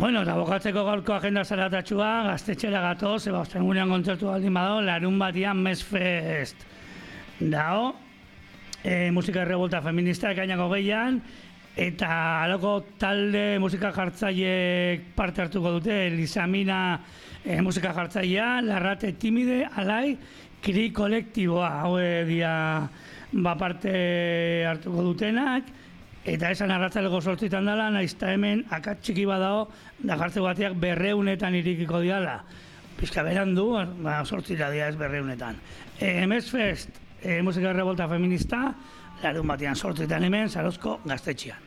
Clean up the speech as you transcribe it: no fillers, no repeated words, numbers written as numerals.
Bueno, eta bokatzeko gaurko agenda zaratatxua, gaztetxera gatoz, ostengunean kontzertu baldin badago, larun batian Mesfest dao, musika errebolta feminista ekainako gehian, eta aloko talde musika jartzaileek parte hartuko dute, Lisamina musika jartzailea, Larrate Timide, Alai, Kri kolektiboa, hau dia parte hartuko dutenak, eta esan arratzaleko 8 dela, naizta hemen akats txiki badao, da jartze batiak 200etan irikiko diala. Pizka berandu, 8 dia ez 200etan. Mesfest, musika errebolta feminista, larun batian 8 hemen, Zarozko gaztetxean.